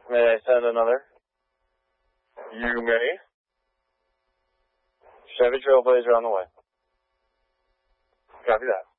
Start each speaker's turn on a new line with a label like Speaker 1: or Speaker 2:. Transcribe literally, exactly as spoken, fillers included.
Speaker 1: May I send another?
Speaker 2: You may.
Speaker 1: Chevy Trailblazer on the way.
Speaker 2: Copy that.